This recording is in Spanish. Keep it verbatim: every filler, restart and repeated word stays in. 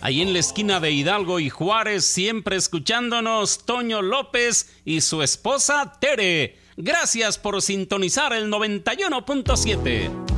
Ahí en la esquina de Hidalgo y Juárez, siempre escuchándonos, Toño López y su esposa Tere. Gracias por sintonizar el noventa y uno punto siete.